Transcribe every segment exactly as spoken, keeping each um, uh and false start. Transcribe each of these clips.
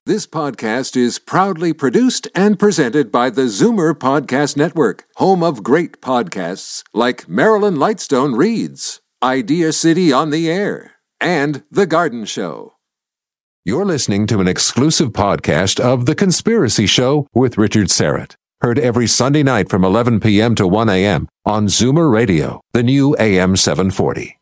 This podcast is proudly produced and presented by the Zoomer Podcast Network, home of great podcasts like Marilyn Lightstone Reads, Idea City on the Air, and The Garden Show. You're listening to an exclusive podcast of The Conspiracy Show with Richard Syrett. Heard every Sunday night from eleven p.m. to one a.m. on Zoomer Radio, the new A M seven forty.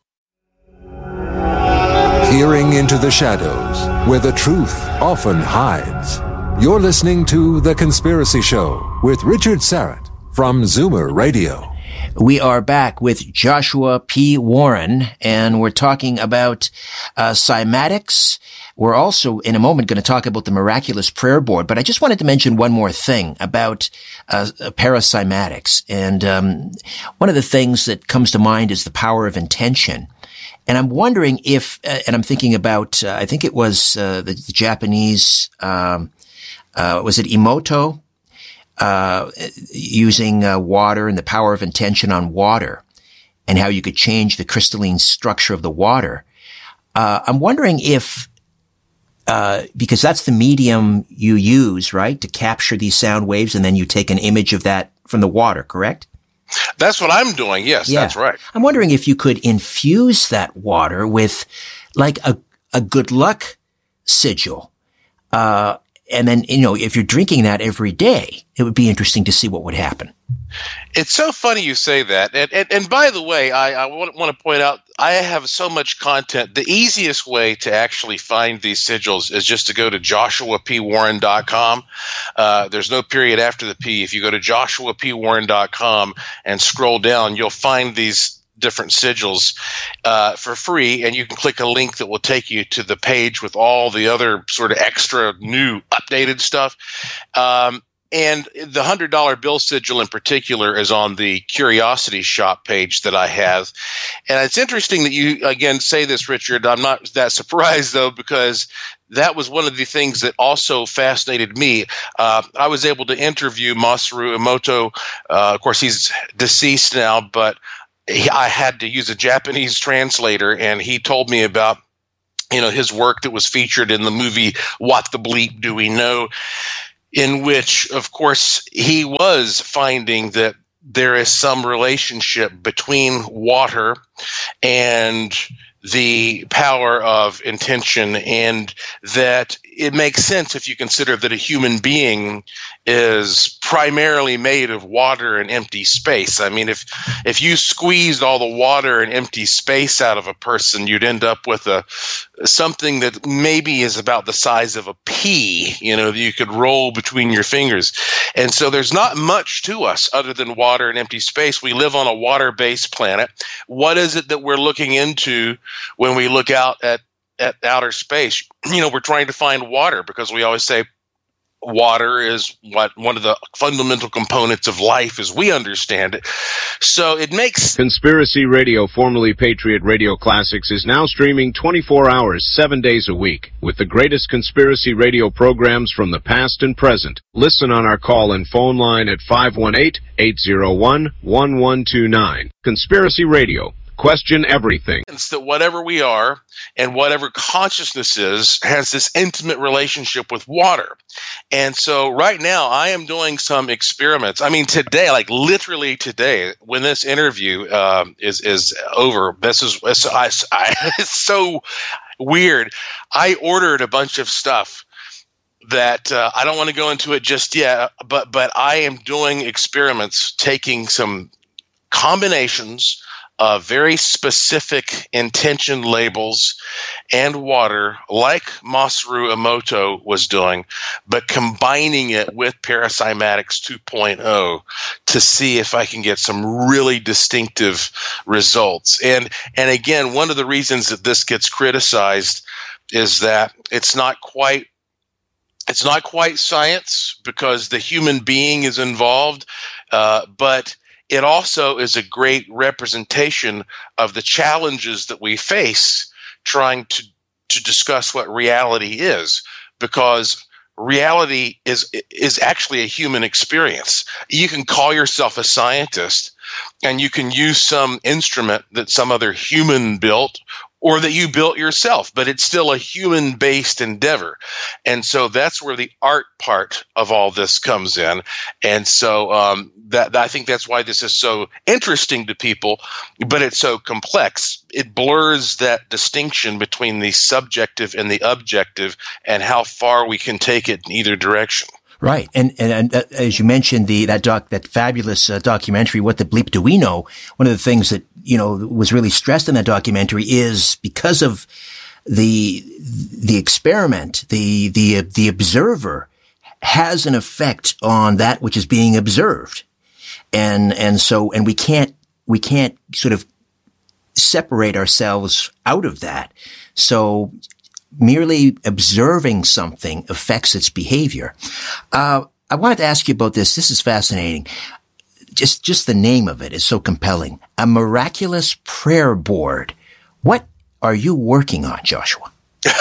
Peering into the shadows, where the truth often hides. You're listening to The Conspiracy Show with Richard Syrett from Zoomer Radio. We are back with Joshua P. Warren, and we're talking about uh, cymatics. We're also, in a moment, going to talk about the miraculous prayer board, but I just wanted to mention one more thing about uh, paracymatics. And um, one of the things that comes to mind is the power of intention. And I'm wondering if, uh, and I'm thinking about, uh, I think it was uh, the, the Japanese, um, uh, was it Emoto, uh, using uh, water and the power of intention on water and how you could change the crystalline structure of the water. Uh, I'm wondering if, uh, because that's the medium you use, right, to capture these sound waves, and then you take an image of that from the water, correct? That's what I'm doing. Yes, yeah. That's right. I'm wondering if you could infuse that water with like a, a good luck sigil. Uh, and then, you know, if you're drinking that every day, it would be interesting to see what would happen. It's so funny you say that. And, and, and by the way, I, I want, want to point out, I have so much content. The easiest way to actually find these sigils is just to go to joshua p warren dot com. Uh, there's no period after the P. If you go to joshua p warren dot com and scroll down, you'll find these different sigils uh, for free, and you can click a link that will take you to the page with all the other sort of extra new updated stuff. Um, And the one hundred dollar bill sigil in particular is on the Curiosity Shop page that I have. And it's interesting that you, again, say this, Richard. I'm not that surprised, though, because that was one of the things that also fascinated me. Uh, I was able to interview Masaru Emoto. Uh, of course, he's deceased now, but he, I had to use a Japanese translator, and he told me about you know his work that was featured in the movie What the Bleep Do We Know?, in which, of course, he was finding that there is some relationship between water and the power of intention, and that it makes sense if you consider that a human being is primarily made of water and empty space. I mean, if if you squeezed all the water and empty space out of a person, you'd end up with a something that maybe is about the size of a pea, you know, that you could roll between your fingers. And so there's not much to us other than water and empty space. We live on a water-based planet. What is it that we're looking into when we look out at, at outer space? You know, we're trying to find water because we always say water is what one of the fundamental components of life as we understand it. So it makes Conspiracy Radio, formerly Patriot Radio Classics, is now streaming twenty-four hours, seven days a week, with the greatest conspiracy radio programs from the past and present. Listen on our call and phone line at five one eight, eight zero one, one one two nine. Conspiracy Radio. Question everything. That whatever we are and whatever consciousness is has this intimate relationship with water. And so right now I am doing some experiments. I mean, today, like literally today, when this interview uh, is is over, this is it's, I, I, it's so weird. I ordered a bunch of stuff that uh, I don't want to go into it just yet, but but I am doing experiments, taking some combinations of very specific intention labels and water, like Masaru Emoto was doing, but combining it with Paracymatics two point oh to see if I can get some really distinctive results. And and again, one of the reasons that this gets criticized is that it's not quite it's not quite science because the human being is involved, uh, but it also is a great representation of the challenges that we face trying to, to discuss what reality is, because reality is is actually a human experience. You can call yourself a scientist and you can use some instrument that some other human built or that you built yourself, but it's still a human-based endeavor. And so that's where the art part of all this comes in. And so um, that, that I think that's why this is so interesting to people, but it's so complex. It blurs that distinction between the subjective and the objective and how far we can take it in either direction. Right. And, and, and uh, as you mentioned, the, that doc, that fabulous uh, documentary, What the Bleep Do We Know? One of the things that, you know, was really stressed in that documentary is because of the, the experiment, the, the, the observer has an effect on that which is being observed. And, and so, and we can't, we can't sort of separate ourselves out of that. So, merely observing something affects its behavior. Uh, I wanted to ask you about this. This is fascinating. Just, just the name of it is so compelling. A miraculous prayer board. What are you working on, Joshua?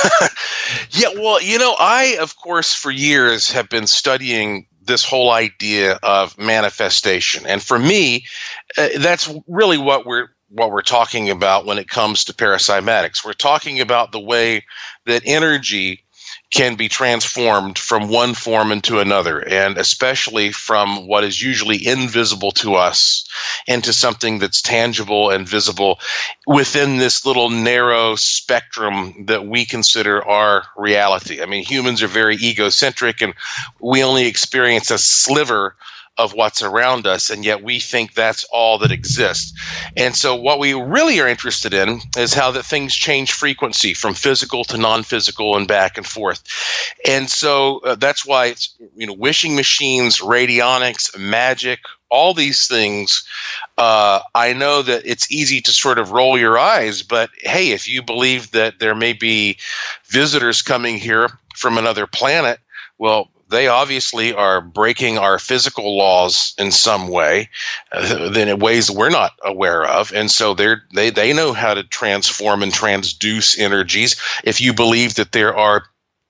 Yeah, well, you know, I, of course, for years have been studying this whole idea of manifestation. And for me, uh, that's really what we're what we're talking about when it comes to paracymatics. We're talking about the way that energy can be transformed from one form into another, and especially from what is usually invisible to us into something that's tangible and visible within this little narrow spectrum that we consider our reality. I mean, humans are very egocentric, and we only experience a sliver of what's around us, and yet we think that's all that exists. And so what we really are interested in is how that things change frequency from physical to non-physical and back and forth. And so uh, that's why it's, you know, wishing machines, radionics, magic, all these things. Uh, I know that it's easy to sort of roll your eyes, but hey, if you believe that there may be visitors coming here from another planet, well, they obviously are breaking our physical laws in some way, uh, in ways we're not aware of. And so they're, they they know how to transform and transduce energies. If you believe that there are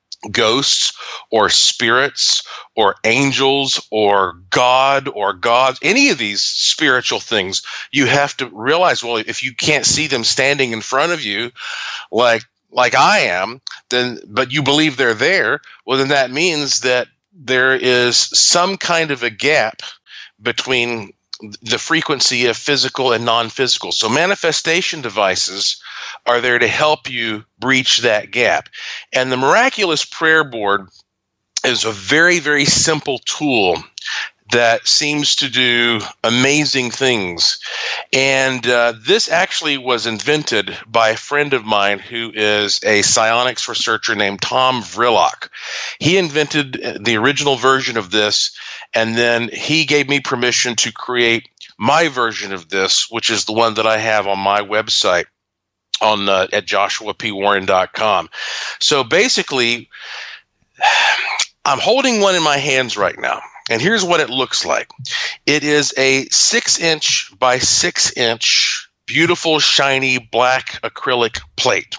ghosts or spirits or angels or God or gods, any of these spiritual things, you have to realize, well, if you can't see them standing in front of you, like like I am, then, but you believe they're there, well, then that means that there is some kind of a gap between the frequency of physical and non-physical. So manifestation devices are there to help you breach that gap. And the Miraculous Prayer Board is a very, very simple tool that seems to do amazing things. And uh, this actually was invented by a friend of mine who is a psionics researcher named Tom Vrillock. He invented the original version of this, and then he gave me permission to create my version of this, which is the one that I have on my website on uh, at joshua p warren dot com. So basically, I'm holding one in my hands right now. And here's what it looks like. It is a six-inch by six-inch beautiful, shiny, black acrylic plate.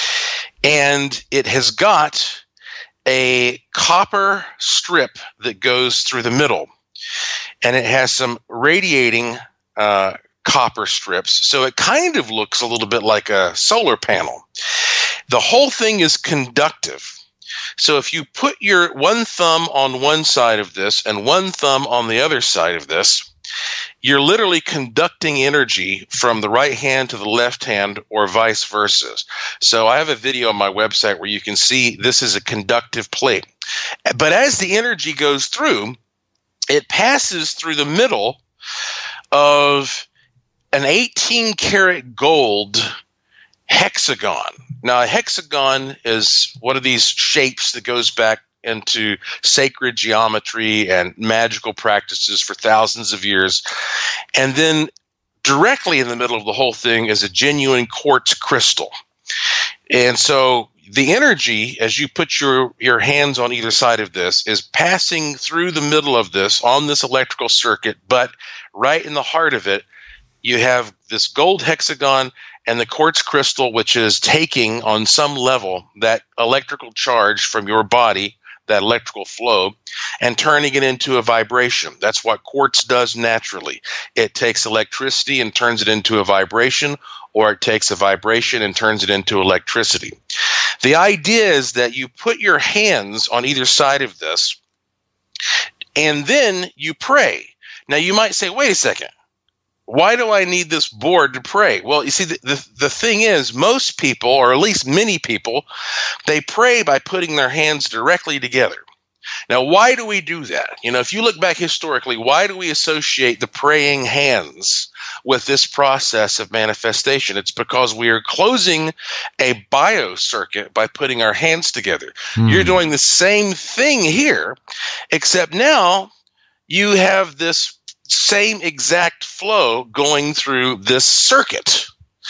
And it has got a copper strip that goes through the middle. And it has some radiating uh, copper strips. So it kind of looks a little bit like a solar panel. The whole thing is conductive. So if you put your one thumb on one side of this and one thumb on the other side of this, you're literally conducting energy from the right hand to the left hand or vice versa. So I have a video on my website where you can see this is a conductive plate. But as the energy goes through, it passes through the middle of an eighteen karat gold hexagon. Now, a hexagon is one of these shapes that goes back into sacred geometry and magical practices for thousands of years. And then directly in the middle of the whole thing is a genuine quartz crystal. And so the energy, as you put your, your hands on either side of this, is passing through the middle of this on this electrical circuit, but right in the heart of it, you have this gold hexagon and the quartz crystal, which is taking on some level that electrical charge from your body that electrical flow, and turning it into a vibration. That's what quartz does naturally. It takes electricity and turns it into a vibration, or it takes a vibration and turns it into electricity. The idea is that you put your hands on either side of this, and then you pray. Now, you might say, wait a second. Why do I need this board to pray? Well, you see, the, the, the thing is, most people, or at least many people, they pray by putting their hands directly together. Now, why do we do that? You know, if you look back historically, why do we associate the praying hands with this process of manifestation? It's because we are closing a biocircuit by putting our hands together. Hmm. You're doing the same thing here, except now you have this same exact flow going through this circuit.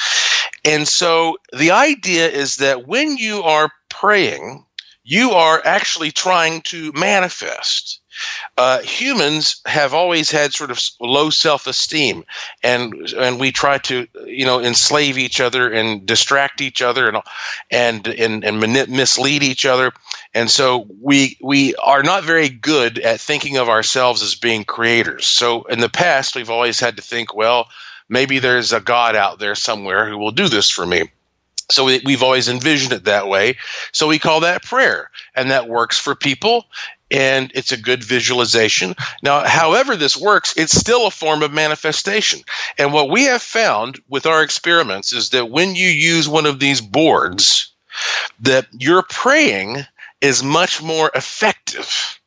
And so the idea is that when you are praying, you are actually trying to manifest. Uh, humans have always had sort of low self-esteem, and and we try to, you know, enslave each other and distract each other and and and, and mani- mislead each other. And so we we are not very good at thinking of ourselves as being creators. So in the past, we've always had to think, well, maybe there's a God out there somewhere who will do this for me. So we, we've always envisioned it that way. So we call that prayer, and that works for people, and it's a good visualization. Now, however this works, it's still a form of manifestation. And what we have found with our experiments is that when you use one of these boards, that your praying is much more effective.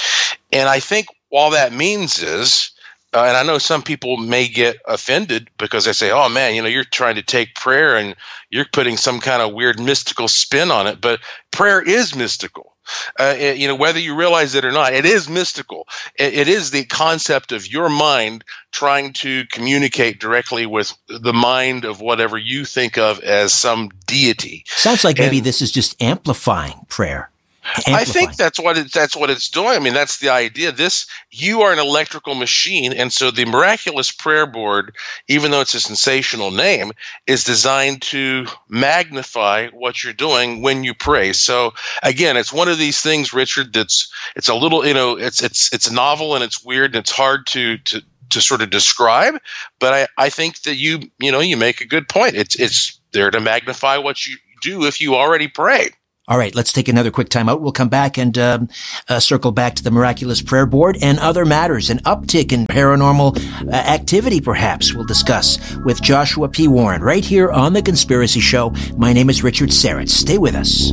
And I think all that means is, Uh, and I know some people may get offended because they say, oh, man, you know, you're trying to take prayer and you're putting some kind of weird mystical spin on it. But prayer is mystical. Uh, it, you know, whether you realize it or not, it is mystical. It, it is the concept of your mind trying to communicate directly with the mind of whatever you think of as some deity. Sounds like and, maybe this is just amplifying prayer. Amplifying. I think that's what it, that's what it's doing. I mean, that's the idea. This, you are an electrical machine, and so the Miraculous Prayer Board, even though it's a sensational name, is designed to magnify what you're doing when you pray. So again, it's one of these things, Richard. That's it's a little, you know, it's it's it's novel and it's weird and it's hard to to to sort of describe. But I I think that you you know you make a good point. It's it's there to magnify what you do if you already pray. All right, let's take another quick time out. We'll come back and um, uh, circle back to the Miraculous Prayer Board and other matters. An uptick in paranormal uh, activity, perhaps, we'll discuss with Joshua P. Warren right here on The Conspiracy Show. My name is Richard Syrettz. Stay with us.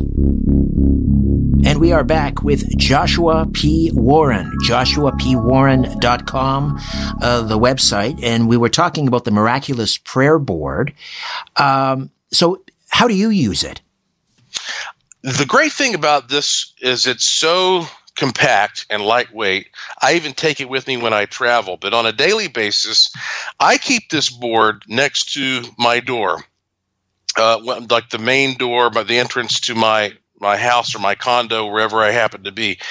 And we are back with Joshua P. Warren, joshua p warren dot com, uh, the website. And we were talking about the Miraculous Prayer Board. Um, so how do you use it? The great thing about this is it's so compact and lightweight. I even take it with me when I travel. But on a daily basis, I keep this board next to my door, uh, like the main door, by the entrance to my, my house or my condo, wherever I happen to be.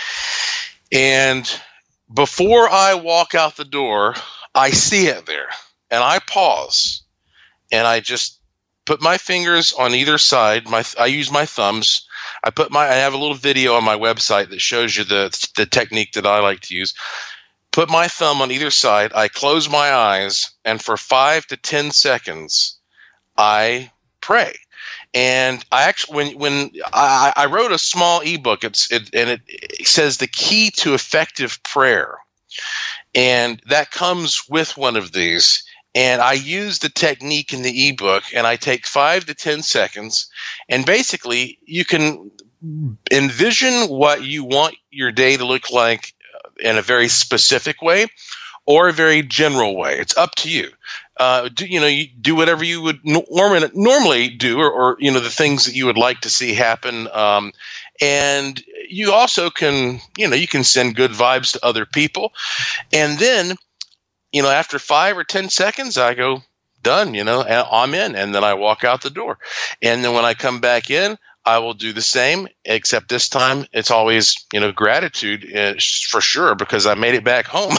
And before I walk out the door, I see it there. And I pause. And I just put my fingers on either side. My I use my thumbs. I put my. I have a little video on my website that shows you the the technique that I like to use. Put my thumb on either side. I close my eyes, and for five to ten seconds, I pray. And I actually, when when I, I wrote a small ebook, it's it, and it, it says the key to effective prayer, and that comes with one of these. And I use the technique in the ebook, and I take five to ten seconds, and basically you can envision what you want your day to look like in a very specific way or a very general way. It's up to you. Uh, do, you know, you do whatever you would norm- normally do, or, or, you know, the things that you would like to see happen. Um, and you also can, you know, you can send good vibes to other people. And then, you know, after five or ten seconds, I go, done, you know, I'm in. And then I walk out the door. And then when I come back in, I will do the same, except this time it's always, you know, gratitude uh, for sure, because I made it back home.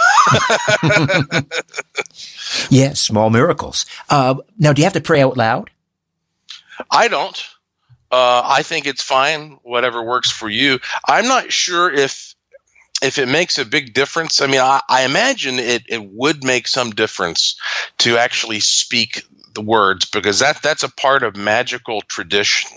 Yeah, small miracles. Uh, now, do you have to pray out loud? I don't. Uh, I think it's fine, whatever works for you. I'm not sure if if it makes a big difference. I mean, I, I imagine it, it would make some difference to actually speak the words, because that that's a part of magical tradition.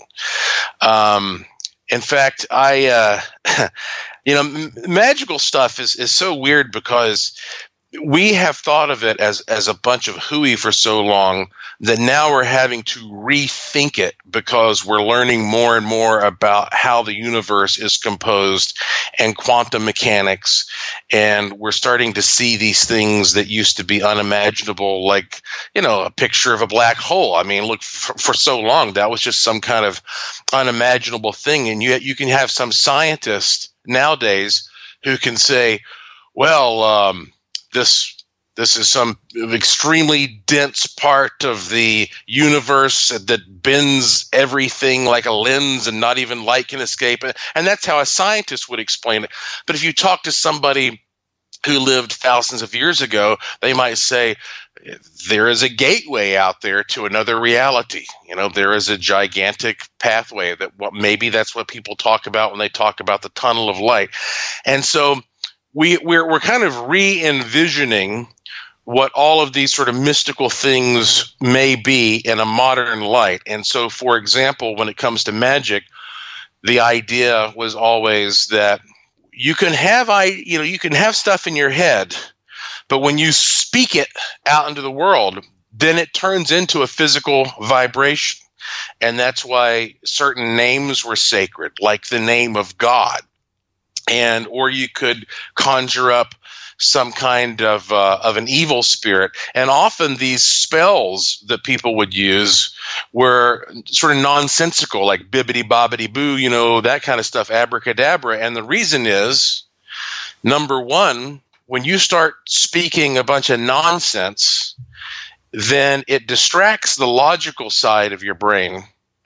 Um, in fact, I uh, you know, m- magical stuff is is so weird because we have thought of it as as a bunch of hooey for so long that now we're having to rethink it because we're learning more and more about how the universe is composed and quantum mechanics. And we're starting to see these things that used to be unimaginable, like, you know, a picture of a black hole. I mean, look, for, for so long, that was just some kind of unimaginable thing. And you, you can have some scientist nowadays who can say, well, um, this This is some extremely dense part of the universe that bends everything like a lens and not even light can escape. And that's how a scientist would explain it. But if you talk to somebody who lived thousands of years ago, they might say, there is a gateway out there to another reality. You know, there is a gigantic pathway that well, maybe that's what people talk about when they talk about the tunnel of light. And so we, we're, we're kind of re-envisioning what all of these sort of mystical things may be in a modern light. And so, for example, when it comes to magic, the idea was always that you can have, I, you know, you can have stuff in your head, but when you speak it out into the world, then it turns into a physical vibration. And that's why certain names were sacred, like the name of God. And, or you could conjure up some kind of uh, of an evil spirit. And often these spells that people would use were sort of nonsensical, like bibbidi bobbidi boo, you know, that kind of stuff, abracadabra. And the reason is, number one, when you start speaking a bunch of nonsense, then it distracts the logical side of your brain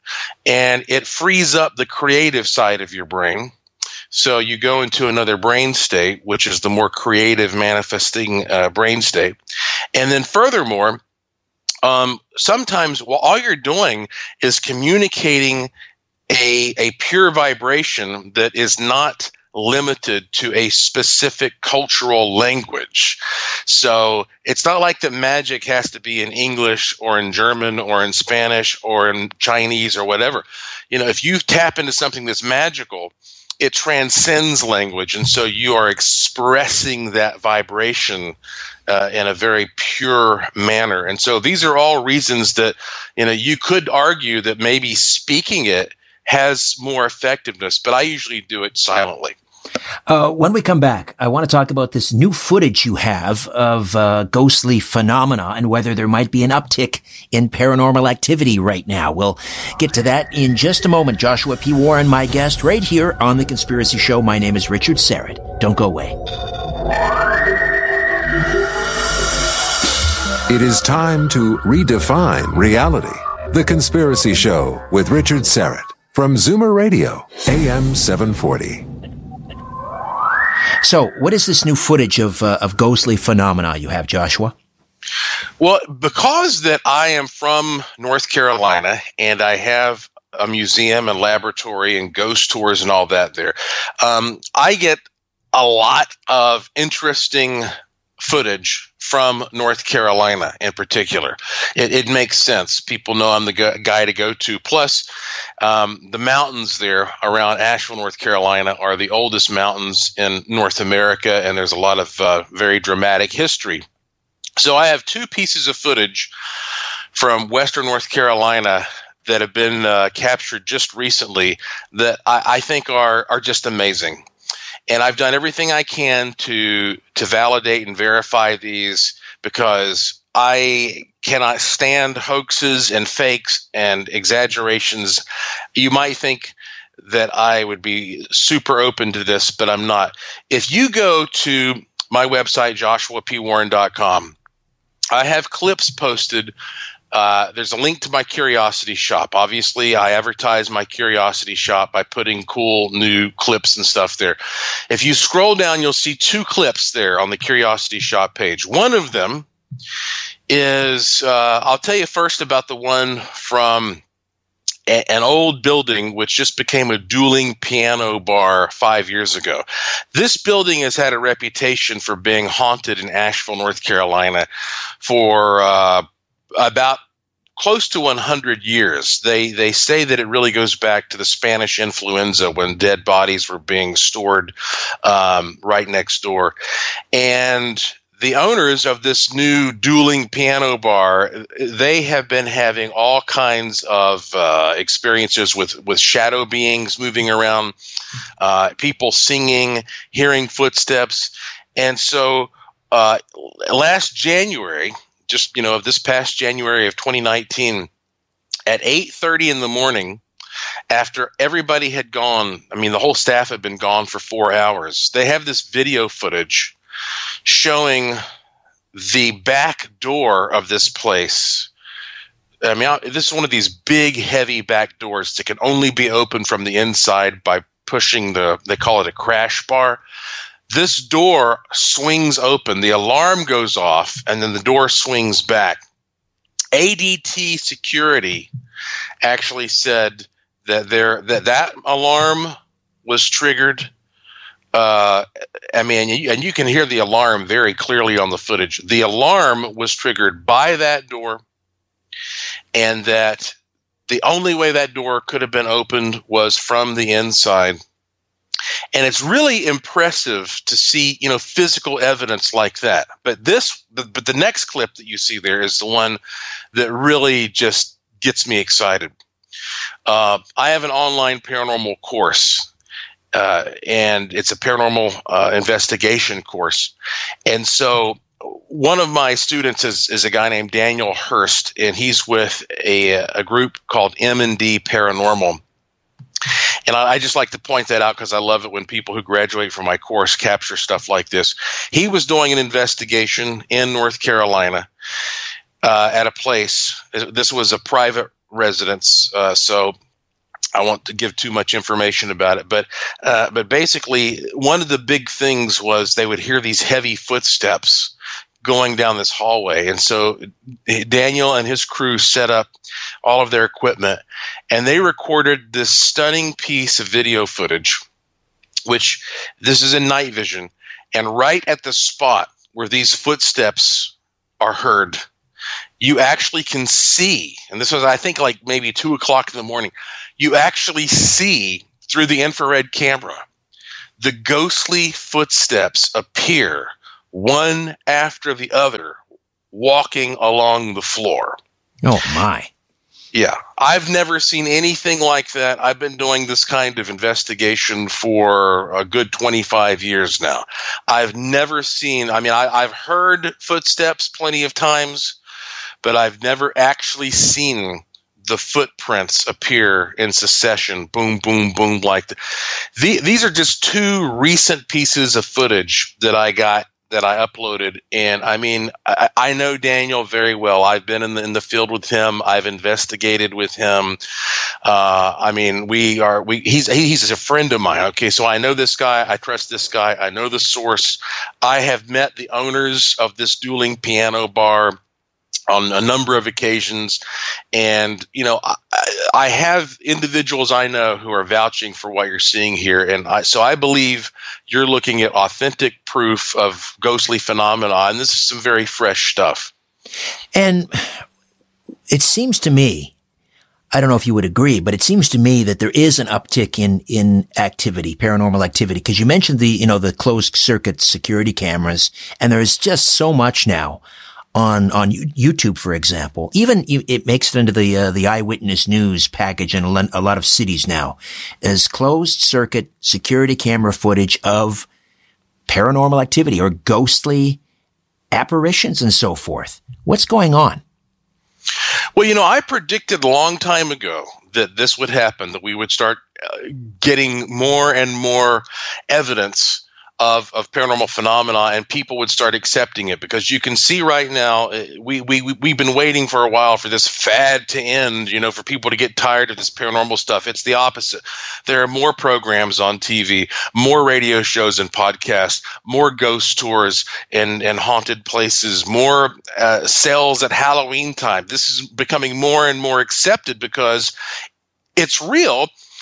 and it frees up the creative side of your brain. So you go into another brain state, which is the more creative manifesting uh, brain state. And then furthermore, um, sometimes well, all you're doing is communicating a, a pure vibration that is not limited to a specific cultural language. So it's not like that magic has to be in English or in German or in Spanish or in Chinese or whatever. You know, if you tap into something that's magical, it transcends language, and so you are expressing that vibration uh, in a very pure manner. And so these are all reasons that, you know, you could argue that maybe speaking it has more effectiveness, but I usually do it silently. Uh, when we come back, I want to talk about this new footage you have of uh, ghostly phenomena and whether there might be an uptick in paranormal activity right now. We'll get to that in just a moment. Joshua P. Warren, my guest, right here on The Conspiracy Show. My name is Richard Syrett. Don't go away. It is time to redefine reality. The Conspiracy Show with Richard Syrett from Zoomer Radio, A M seven forty. So, what is this new footage of uh, of ghostly phenomena you have, Joshua? Well, because that I am from North Carolina and I have a museum and laboratory and ghost tours and all that there, um, I get a lot of interesting footage from North Carolina in particular. It, it makes sense. People know I'm the gu- guy to go to. Plus, um, the mountains there around Asheville, North Carolina are the oldest mountains in North America, and there's a lot of uh, very dramatic history. So I have two pieces of footage from Western North Carolina that have been uh, captured just recently that I, I think are are just amazing. And I've done everything I can to to validate and verify these because I cannot stand hoaxes and fakes and exaggerations. You might think that I would be super open to this, but I'm not. If you go to my website, joshua p warren dot com, I have clips posted. Uh, there's a link to my Curiosity Shop. Obviously, I advertise my Curiosity Shop by putting cool new clips and stuff there. If you scroll down, you'll see two clips there on the Curiosity Shop page. One of them is, uh, I'll tell you first about the one from a, an old building which just became a dueling piano bar five years ago. This building has had a reputation for being haunted in Asheville, North Carolina for uh, about close to one hundred years. They they say that it really goes back to the Spanish influenza when dead bodies were being stored um, right next door. And the owners of this new dueling piano bar, they have been having all kinds of uh, experiences with, with shadow beings moving around, uh, people singing, hearing footsteps. And so uh, last January, just, you know, of this past January of twenty nineteen, at eight thirty in the morning, after everybody had gone, I mean, the whole staff had been gone for four hours, they have this video footage showing the back door of this place. I mean, this is one of these big, heavy back doors that can only be opened from the inside by pushing the, they call it a crash bar. This door swings open, the alarm goes off, and then the door swings back. A D T security actually said that there that, that alarm was triggered. Uh, I mean, and you, and you can hear the alarm very clearly on the footage. The alarm was triggered by that door, and that the only way that door could have been opened was from the inside. And it's really impressive to see, you know, physical evidence like that. But this, but the next clip that you see there is the one that really just gets me excited. Uh, I have an online paranormal course, uh, and it's a paranormal uh, investigation course. And so one of my students is, is a guy named Daniel Hurst, and he's with a, a group called M and D Paranormal. And I, I just like to point that out because I love it when people who graduate from my course capture stuff like this. He was doing an investigation in North Carolina uh, at a place. This was a private residence, uh, so I won't to give too much information about it. But uh, but basically, one of the big things was they would hear these heavy footsteps going down this hallway. And so Daniel and his crew set up all of their equipment, and they recorded this stunning piece of video footage, which this is in night vision. And right at the spot where these footsteps are heard, you actually can see, and this was, I think, like maybe two o'clock in the morning, you actually see through the infrared camera the ghostly footsteps appear one after the other, walking along the floor. Oh, my. Yeah. I've never seen anything like that. I've been doing this kind of investigation for a good twenty-five years now. I've never seen, I mean, I, I've heard footsteps plenty of times, but I've never actually seen the footprints appear in succession, boom, boom, boom, like the, the, these are just two recent pieces of footage that I got, that I uploaded. And I mean, I, I know Daniel very well. I've been in the, in the field with him. I've investigated with him. Uh, I mean, we are, we, he's, he's a friend of mine. Okay. So I know this guy. I trust this guy. I know the source. I have met the owners of this dueling piano bar on a number of occasions. And, you know, I, I have individuals I know who are vouching for what you're seeing here. And I, so I believe you're looking at authentic proof of ghostly phenomena. And this is some very fresh stuff. And it seems to me, I don't know if you would agree, but it seems to me that there is an uptick in, in activity, paranormal activity. Cause you mentioned the, you know, the closed circuit security cameras, and there is just so much now on, on YouTube, for example. Even it makes it into the, uh, the eyewitness news package in a lot of cities now as closed circuit security camera footage of paranormal activity or ghostly apparitions and so forth. What's going on? Well, you know, I predicted a long time ago that this would happen, that we would start uh, getting more and more evidence of, of paranormal phenomena, and people would start accepting it, because you can see right now, we, we, we've been waiting for a while for this fad to end, you know, for people to get tired of this paranormal stuff. It's the opposite. There are more programs on T V, more radio shows and podcasts, more ghost tours and, and haunted places, more uh, sales at Halloween time. This is becoming more and more accepted because it's real,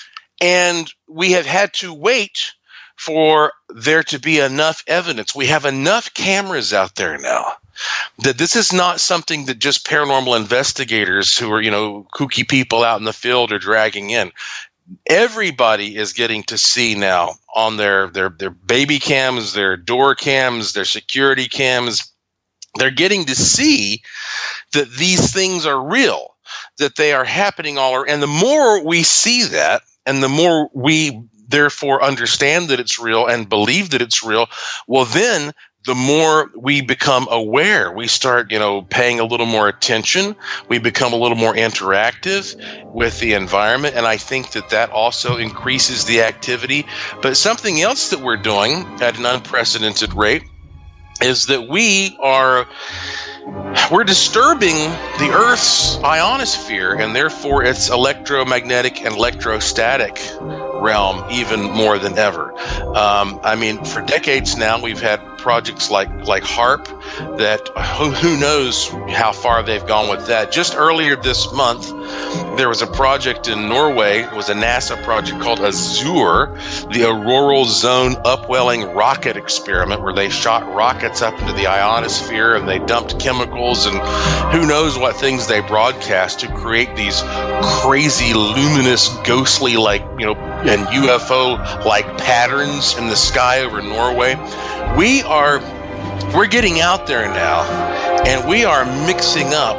and we have had to wait for there to be enough evidence. We have enough cameras out there now that this is not something that just paranormal investigators who are, you know, kooky people out in the field are dragging in. Everybody is getting to see now on their, their, their baby cams, their door cams, their security cams. They're getting to see that these things are real, that they are happening all around. And the more we see that, and the more we therefore understand that it's real and believe that it's real, well, then the more we become aware, we start, you know, paying a little more attention. We become a little more interactive with the environment. And I think that that also increases the activity. But something else that we're doing at an unprecedented rate is that we are we're disturbing the Earth's ionosphere and therefore its electromagnetic and electrostatic realm even more than ever. Um, I mean, for decades now, we've had projects like like HAARP that who, who knows how far they've gone with that. Just earlier this month, there was a project in Norway. It was a NASA project called AZUR, the Auroral Zone Upwelling Rocket Experiment, where they shot rockets up into the ionosphere and they dumped chemicals and who knows what things they broadcast to create these crazy, luminous, ghostly, like, you know, and U F O-like patterns in the sky over Norway. We are, we're getting out there now, and we are mixing up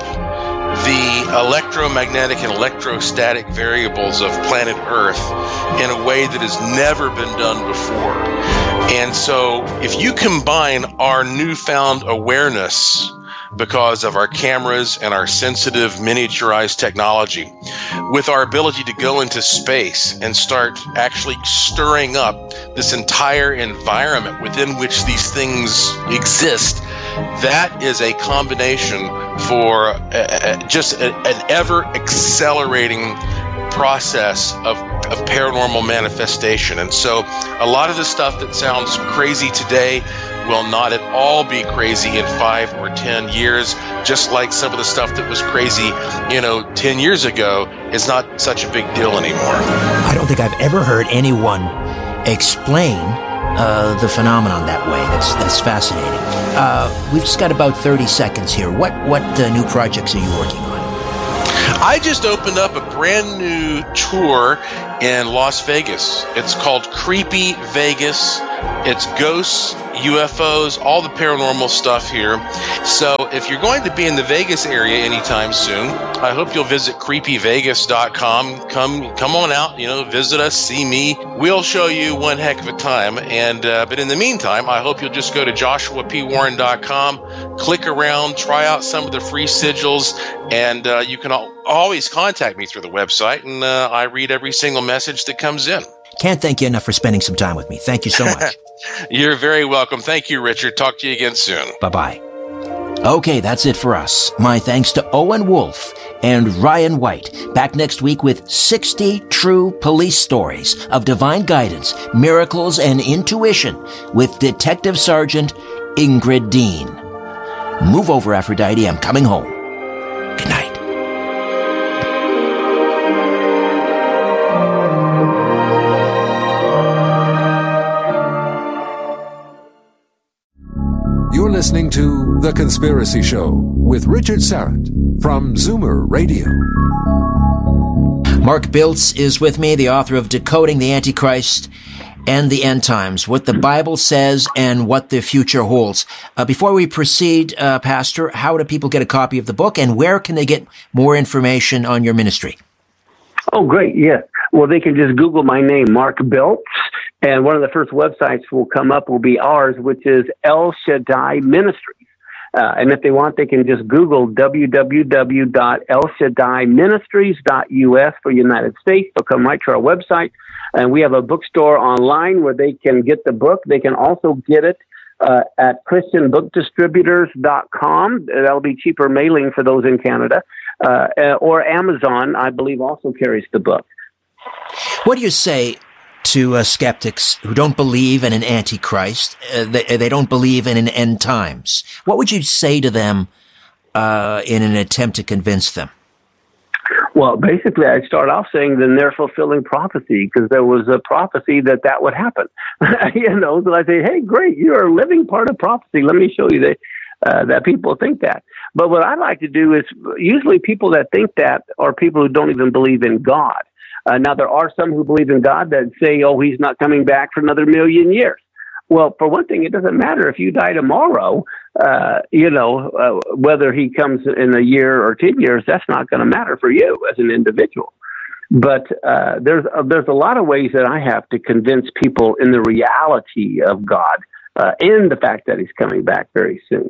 the electromagnetic and electrostatic variables of planet Earth in a way that has never been done before. And so if you combine our newfound awareness because of our cameras and our sensitive miniaturized technology with our ability to go into space and start actually stirring up this entire environment within which these things exist, that is a combination for uh, just a, an ever accelerating process of, of paranormal manifestation. And so a lot of the stuff that sounds crazy today will not at all be crazy in five or ten years, just like some of the stuff that was crazy, you know, ten years ago is not such a big deal anymore. I don't think I've ever heard anyone explain uh, the phenomenon that way. That's that's fascinating. Uh, we've just got about thirty seconds here. What, what uh, new projects are you working on? I just opened up a brand new tour in Las Vegas. It's called Creepy Vegas. It's ghosts, U F Os, all the paranormal stuff here. So if you're going to be in the Vegas area anytime soon, I hope you'll visit creepy vegas dot com. Come come on out, you know, visit us, see me. We'll show you one heck of a time. And uh, but in the meantime, I hope you'll just go to joshua p warren dot com, click around, try out some of the free sigils, and uh, you can al- always contact me through the website, and uh, I read every single message that comes in. Can't thank you enough for spending some time with me. Thank you so much. You're very welcome. Thank you, Richard. Talk to you again soon. Bye-bye. Okay, that's it for us. My thanks to Owen Wolf and Ryan White. Back next week with sixty true police stories of divine guidance, miracles, and intuition with Detective Sergeant Ingrid Dean. Move over, Aphrodite. I'm coming home. Good night. You're listening to The Conspiracy Show with Richard Syrett from Zoomer Radio. Mark Biltz is with me, the author of Decoding the Antichrist and the End Times, What the Bible Says and What the Future Holds. Uh, before we proceed, uh, Pastor, how do people get a copy of the book, and where can they get more information on your ministry? Oh, great, yes. Well, they can just Google my name, Mark Biltz, and one of the first websites will come up will be ours, which is El Shaddai Ministries. Uh, and if they want, they can just Google w w w dot el shaddai ministries dot u s for United States. They'll come right to our website. And we have a bookstore online where they can get the book. They can also get it uh, at christian book distributors dot com. That'll be cheaper mailing for those in Canada. Uh, or Amazon, I believe, also carries the book. What do you say to uh, skeptics who don't believe in an antichrist? Uh, they, they don't believe in an end times. What would you say to them uh, in an attempt to convince them? Well, basically, I'd start off saying then they're fulfilling prophecy because there was a prophecy that that would happen. you know, so I say, hey, great, you are a living part of prophecy. Let me show you that uh, that people think that. But what I like to do is usually people that think that are people who don't even believe in God. Uh, now, there are some who believe in God that say, oh, he's not coming back for another million years. Well, for one thing, it doesn't matter if you die tomorrow, uh, you know, uh, whether he comes in a year or ten years, that's not going to matter for you as an individual. But uh, there's, uh, there's a lot of ways that I have to convince people in the reality of God uh, and the fact that he's coming back very soon.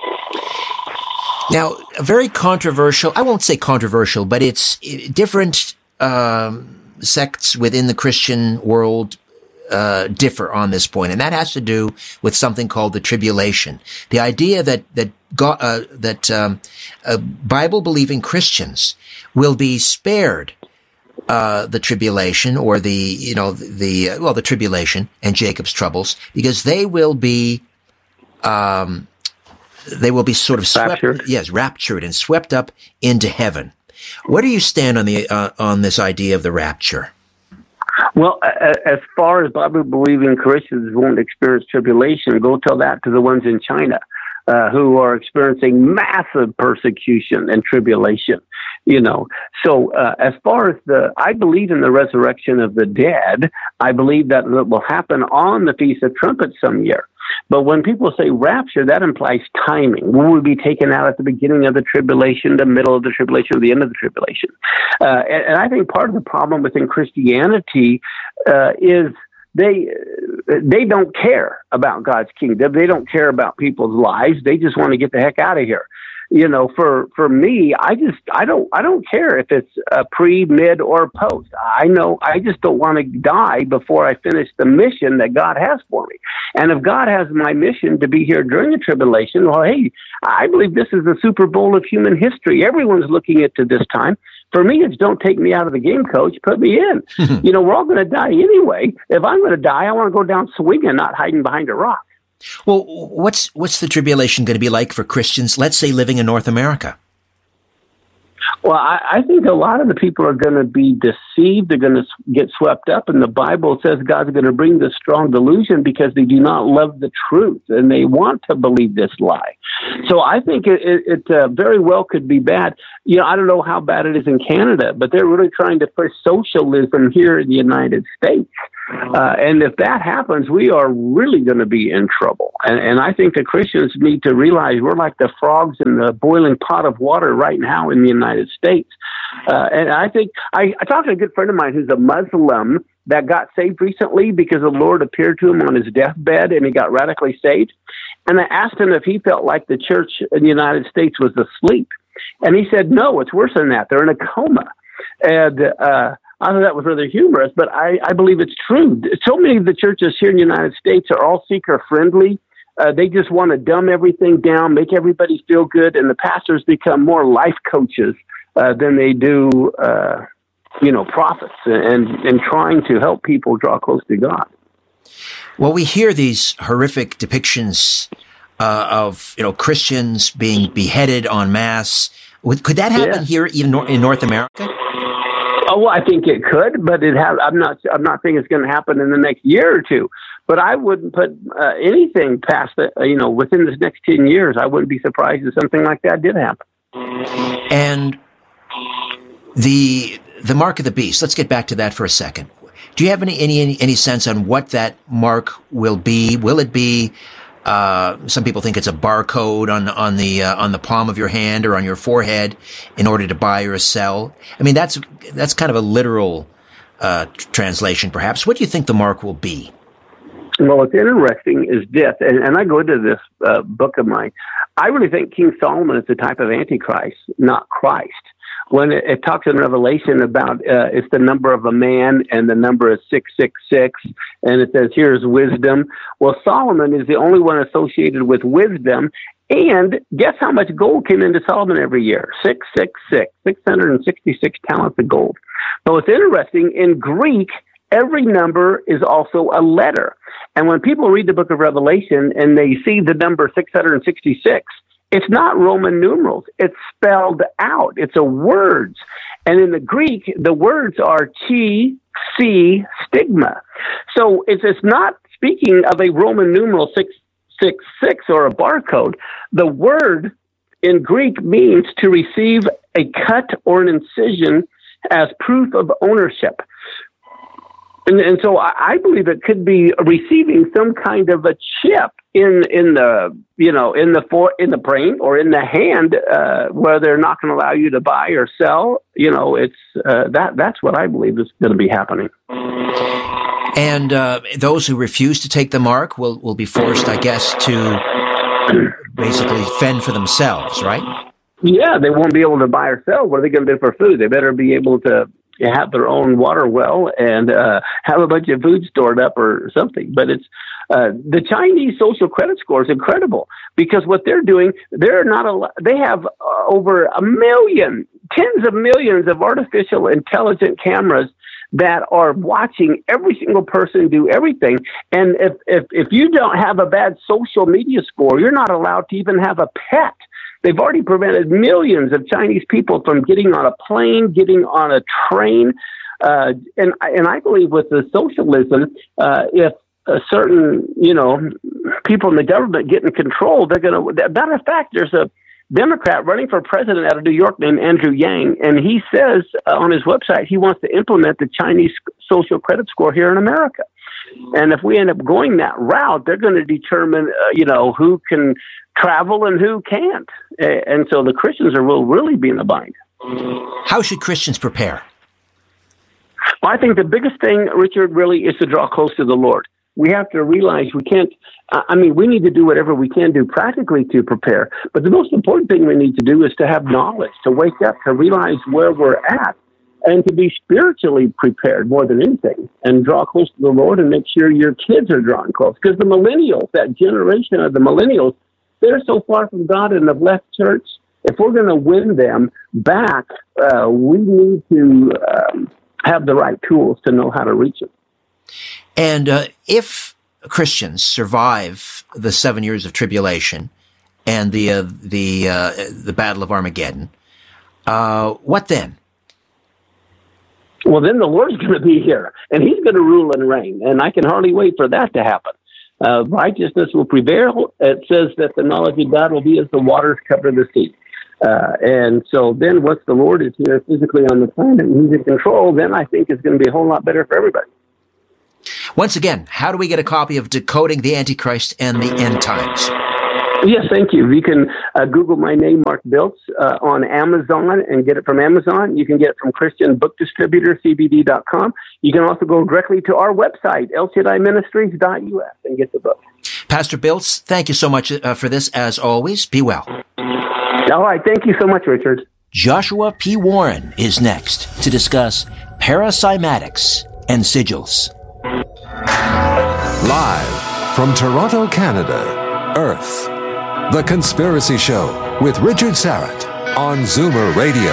Now, very controversial, I won't say controversial, but it's different um, sects within the Christian world Uh, differ on this point, and that has to do with something called the tribulation. The idea that that God, uh, that um, uh, Bible-believing Christians will be spared uh, the tribulation, or the you know the uh, well the tribulation and Jacob's troubles, because they will be um, they will be sort of swept, raptured. yes, raptured and swept up into heaven. Where do you stand on the uh, on this idea of the rapture? Well, as far as Bible-believing Christians won't experience tribulation, go tell that to the ones in China uh, who are experiencing massive persecution and tribulation. You know, so uh, as far as the, I believe in the resurrection of the dead. I believe that it will happen on the Feast of Trumpets some year. But when people say rapture, that implies timing. Will we be taken out at the beginning of the tribulation, the middle of the tribulation, or the end of the tribulation? Uh, and, and I think part of the problem within Christianity uh, is they they don't care about God's kingdom. They don't care about people's lives. They just want to get the heck out of here. You know, for, for me, I just, I don't, I don't care if it's a pre, mid, or post. I know, I just don't want to die before I finish the mission that God has for me. And if God has my mission to be here during the tribulation, well, hey, I believe this is the Super Bowl of human history. Everyone's looking at to this time. For me, it's don't take me out of the game, coach. Put me in. You know, we're all going to die anyway. If I'm going to die, I want to go down swinging, not hiding behind a rock. Well, what's what's the tribulation going to be like for Christians, let's say, living in North America? Well, I, I think a lot of the people are going to be deceived. They're going to get swept up. And the Bible says God's going to bring this strong delusion because they do not love the truth and they want to believe this lie. So I think it, it, it uh, very well could be bad. You know, I don't know how bad it is in Canada, but they're really trying to push socialism here in the United States. Uh, and if that happens, we are really going to be in trouble. And, and I think the Christians need to realize we're like the frogs in the boiling pot of water right now in the United States. Uh, and I think I, I talked to a good friend of mine who's a Muslim that got saved recently because the Lord appeared to him on his deathbed and he got radically saved. And I asked him if he felt like the church in the United States was asleep. And he said, no, it's worse than that. They're in a coma. And, uh, I thought that was rather humorous, but I, I believe it's true. So many of the churches here in the United States are all seeker-friendly. Uh, they just want to dumb everything down, make everybody feel good, and the pastors become more life coaches uh, than they do, uh, you know, prophets, and, and trying to help people draw close to God. Well, we hear these horrific depictions uh, of, you know, Christians being beheaded en masse. Could that happen yeah. here, even in North America? Oh, well, I think it could, but it has. I'm not. I'm not saying it's going to happen in the next year or two. But I wouldn't put uh, anything past the. Uh, you know, within this next ten years, I wouldn't be surprised if something like that did happen. And the the mark of the beast. Let's get back to that for a second. Do you have any any any sense on what that mark will be? Will it be? Uh, some people think it's a barcode on on the uh, on the palm of your hand or on your forehead in order to buy or sell. I mean, that's that's kind of a literal uh, translation, perhaps. What do you think the mark will be? Well, what's interesting is this, and, and I go into this uh, book of mine. I really think King Solomon is a type of Antichrist, not Christ. When it, it talks in Revelation about uh, it's the number of a man and the number is six six six, and it says here's wisdom. Well, Solomon is the only one associated with wisdom. And guess how much gold came into Solomon every year? six six six, six hundred sixty-six talents of gold. But what's interesting, in Greek, every number is also a letter. And when people read the book of Revelation and they see the number six hundred sixty-six, It's not Roman numerals. It's spelled out. It's a words. And in the Greek, the words are chi, si, stigma. So it's, it's not speaking of a Roman numeral six six six or a barcode. The word in Greek means to receive a cut or an incision as proof of ownership. And, and so I, I believe it could be receiving some kind of a chip in in the you know in the for, in the brain or in the hand uh, where they're not going to allow you to buy or sell. You know, it's uh, that that's what I believe is going to be happening. And uh, those who refuse to take the mark will will be forced, I guess, to basically fend for themselves, right? Yeah, they won't be able to buy or sell. What are they going to do for food? They better be able to have their own water well and uh, have a bunch of food stored up or something. But it's uh, the Chinese social credit score is incredible because what they're doing, they're not al- they have uh, over a million, tens of millions of artificial intelligent cameras that are watching every single person do everything. And if, if, if you don't have a bad social media score, you're not allowed to even have a pet. They've already prevented millions of Chinese people from getting on a plane, getting on a train. Uh, and, and I believe with the socialism, uh, if a certain, you know, people in the government get in control, they're going to, matter of fact, there's a Democrat running for president out of New York named Andrew Yang, and he says uh, on his website he wants to implement the Chinese social credit score here in America. And if we end up going that route, they're going to determine, uh, you know, who can travel and who can't. And so the Christians are will really be in a bind. How should Christians prepare? Well, I think the biggest thing, Richard, really is to draw close to the Lord. We have to realize we can't, I mean, we need to do whatever we can do practically to prepare. But the most important thing we need to do is to have knowledge, to wake up, to realize where we're at, and to be spiritually prepared more than anything, and draw close to the Lord and make sure your kids are drawn close. Because the millennials, that generation of the millennials, they're so far from God and have left church. If we're going to win them back, uh, we need to um, have the right tools to know how to reach them. And uh, if Christians survive the seven years of tribulation and the uh, the uh, the Battle of Armageddon, uh, what then? Well, then the Lord's going to be here, and He's going to rule and reign, and I can hardly wait for that to happen. Uh, righteousness will prevail. It says that the knowledge of God will be as the waters cover the sea. Uh, and so then once the Lord is here physically on the planet and He's in control, then I think it's going to be a whole lot better for everybody. Once again, how do we get a copy of Decoding the Antichrist and the End Times? Yes, thank you. You can uh, Google my name, Mark Biltz, uh, on Amazon and get it from Amazon. You can get it from Christian Book Distributor, C B D dot com. You can also go directly to our website, El Shaddai Ministries dot U S, and get the book. Pastor Biltz, thank you so much uh, for this, as always. Be well. All right. Thank you so much, Richard. Joshua P. Warren is next to discuss paracymatics and sigils. Live from Toronto, Canada, Earth. The Conspiracy Show with Richard Syrett on Zoomer Radio.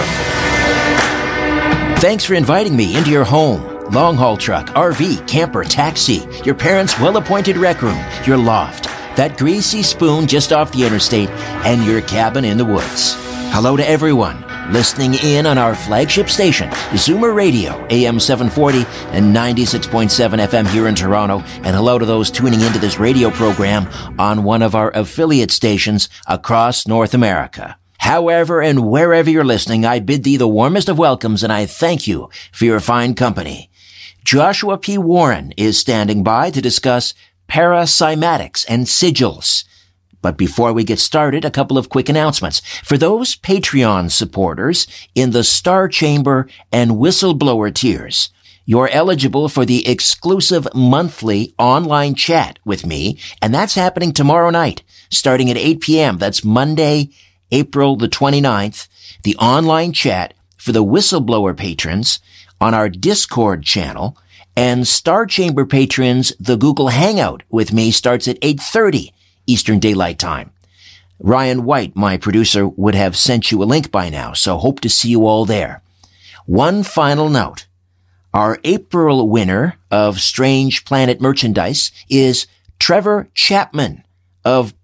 Thanks for inviting me into your home, long-haul truck, R V, camper, taxi, your parents' well-appointed rec room, your loft, that greasy spoon just off the interstate, and your cabin in the woods. Hello to everyone listening in on our flagship station, Zoomer Radio, A M seven forty and ninety-six point seven F M here in Toronto. And hello to those tuning into this radio program on one of our affiliate stations across North America. However and wherever you're listening, I bid thee the warmest of welcomes, and I thank you for your fine company. Joshua P. Warren is standing by to discuss paracymatics and sigils. But before we get started, a couple of quick announcements. For those Patreon supporters in the Star Chamber and Whistleblower tiers, you're eligible for the exclusive monthly online chat with me, and that's happening tomorrow night, starting at eight p.m. That's Monday, April the twenty-ninth, the online chat for the Whistleblower patrons on our Discord channel, and Star Chamber patrons, the Google Hangout with me starts at eight thirty Eastern Daylight Time. Ryan White, my producer, would have sent you a link by now, so hope to see you all there. One final note. Our April winner of Strange Planet merchandise is Trevor Chapman of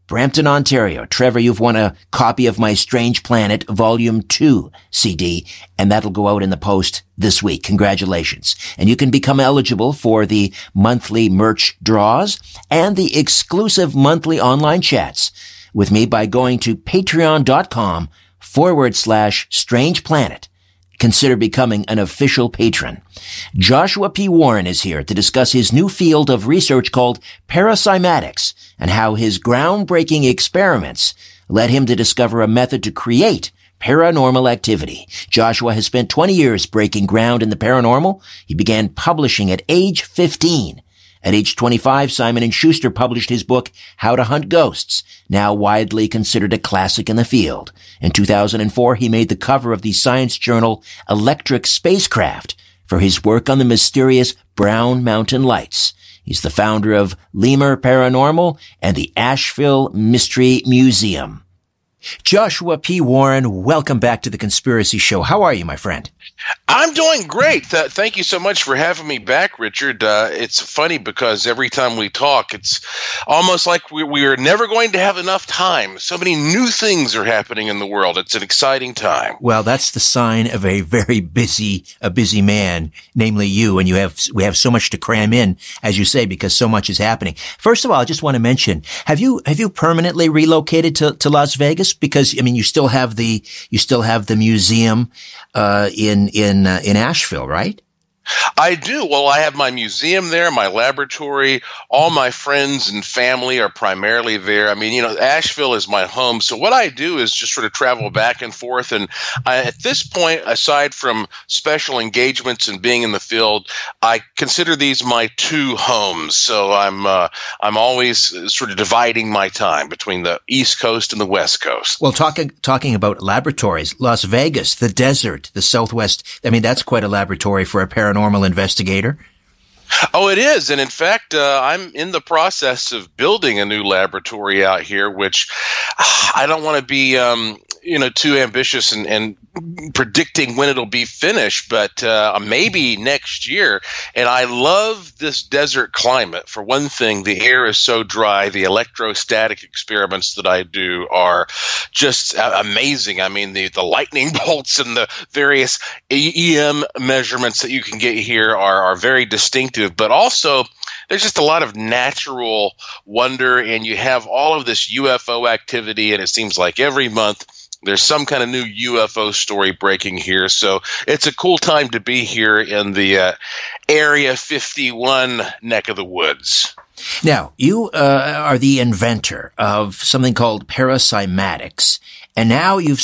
Brampton, Ontario. Trevor, you've won a copy of my Strange Planet Volume two C D, and that'll go out in the post this week. Congratulations. And you can become eligible for the monthly merch draws and the exclusive monthly online chats with me by going to patreon.com forward slash Strange Planet. Consider becoming an official patron. Joshua P. Warren is here to discuss his new field of research called paracymatics and how his groundbreaking experiments led him to discover a method to create paranormal activity. Joshua has spent twenty years breaking ground in the paranormal. He began publishing at age fifteen. At age twenty-five, Simon and Schuster published his book, How to Hunt Ghosts, now widely considered a classic in the field. In two thousand four, he made the cover of the science journal Electric Spacecraft for his work on the mysterious Brown Mountain Lights. He's the founder of Lemur Paranormal and the Asheville Mystery Museum. Joshua P. Warren, welcome back to the Conspiracy Show. How are you, my friend? I'm doing great. Th- thank you so much for having me back, Richard. Uh, it's funny because every time we talk, it's almost like we, we are never going to have enough time. So many new things are happening in the world. It's an exciting time. Well, that's the sign of a very busy, a busy man, namely you. And you have, we have so much to cram in, as you say, because so much is happening. First of all, I just want to mention, have you, have you permanently relocated to, to Las Vegas? Because, I mean, you still have the, you still have the museum, uh, in, in, uh, in Asheville, right? I do. Well, I have my museum there, my laboratory. All my friends and family are primarily there. I mean, you know, Asheville is my home. So what I do is just sort of travel back and forth. And I, at this point, aside from special engagements and being in the field, I consider these my two homes. So I'm uh, I'm always sort of dividing my time between the East Coast and the West Coast. Well, talking talking about laboratories, Las Vegas, the desert, the Southwest. I mean, that's quite a laboratory for a paranormal Normal investigator. Oh, it is. And in fact, uh, I'm in the process of building a new laboratory out here, which uh, I don't want to be, um, you know, too ambitious and, and predicting when it'll be finished, but uh, maybe next year. And I love this desert climate. For one thing, the air is so dry. The electrostatic experiments that I do are just uh, amazing. I mean, the, the lightning bolts and the various E M measurements that you can get here are, are very distinctive, but also there's just a lot of natural wonder, and you have all of this U F O activity, and it seems like every month there's some kind of new U F O story breaking here. So it's a cool time to be here in the uh, Area fifty-one neck of the woods. Now, you uh, are the inventor of something called paracymatics, and now you've